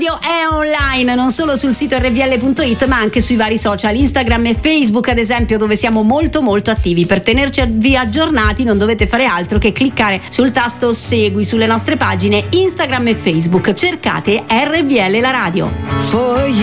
Radio è online non solo sul sito rvl.it ma anche sui vari social, Instagram e Facebook ad esempio, dove siamo molto attivi. Per tenerci aggiornati non dovete fare altro che cliccare sul tasto segui sulle nostre pagine Instagram e Facebook, cercate RVL la radio. For you